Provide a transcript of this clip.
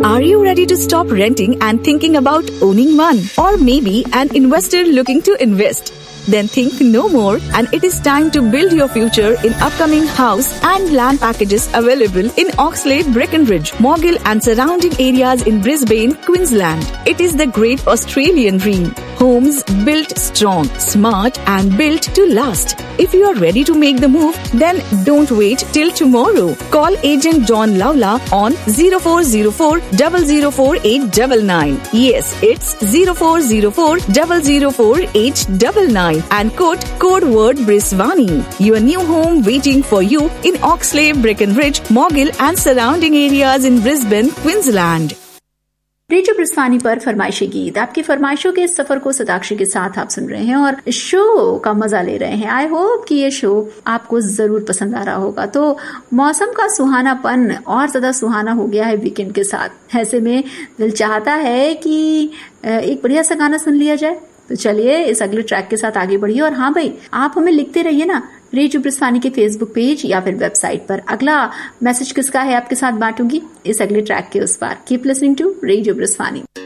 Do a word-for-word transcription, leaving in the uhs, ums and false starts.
Are you ready to stop renting and thinking about owning one? Or maybe an investor looking to invest? Then think no more, and it is time to build your future in upcoming house and land packages available in Oxlade, Breckenridge, Moggill and surrounding areas in Brisbane, Queensland. It is the great Australian dream. Homes built strong, smart and built to last. If you are ready to make the move, then don't wait till tomorrow. Call agent John Lawler on zero four zero four, zero zero four eight nine nine. Yes, it's zero four zero four, zero zero four eight nine nine. And quote code word Brisvani. Your new home waiting for you in Oxlade, Breckenridge, Moggill and surrounding areas in Brisbane, Queensland. Radio ब्रिस्वानी पर फरमाइशी गीत, आपकी फरमाइशों के इस सफर को सदाक्षी के साथ आप सुन रहे हैं और इस शो का मजा ले रहे हैं। आई होप कि ये शो आपको जरूर पसंद आ रहा होगा। तो मौसम का सुहानापन और ज्यादा सुहाना हो गया है वीकेंड के साथ। ऐसे में दिल चाहता है कि एक बढ़िया सा गाना सुन लिया जाए। तो चलिए इस अगले ट्रैक के साथ आगे बढ़िए। और हाँ भाई, आप हमें लिखते रहिए ना रेडियो ब्रिस्वानी के फेसबुक पेज या फिर वेबसाइट पर। अगला मैसेज किसका है आपके साथ बांटूंगी इस अगले ट्रैक के उस पार। Keep listening to radio ब्रिस्वानी।